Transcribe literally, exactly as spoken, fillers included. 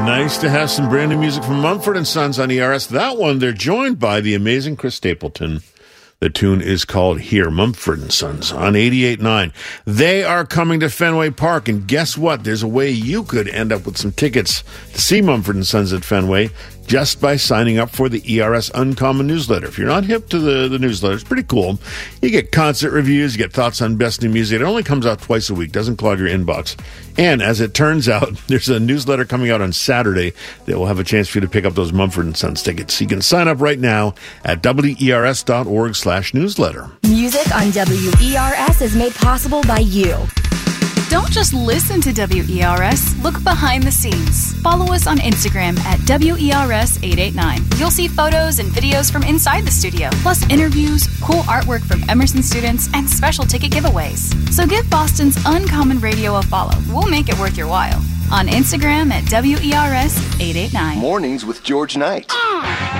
Nice to have some brand new music from Mumford and Sons on E R S. That one, they're joined by the amazing Chris Stapleton. The tune is called Here, Mumford and Sons on eighty-eight point nine. They are coming to Fenway Park, and guess what? There's a way you could end up with some tickets to see Mumford and Sons at Fenway just by signing up for the E R S Uncommon newsletter. If you're not hip to the, the newsletter, it's pretty cool. You get concert reviews, you get thoughts on best new music. It only comes out twice a week, doesn't clog your inbox. And as it turns out, there's a newsletter coming out on Saturday that will have a chance for you to pick up those Mumford and Sons tickets. You can sign up right now at W E R S dot org slash newsletter. Music on W E R S is made possible by you. Don't just listen to W E R S. Look behind the scenes. Follow us on Instagram at W E R S eight eight nine. You'll see photos and videos from inside the studio, plus interviews, cool artwork from Emerson students, and special ticket giveaways. So give Boston's Uncommon Radio a follow. We'll make it worth your while. On Instagram at W E R S eight eight nine. Mornings with George Knight.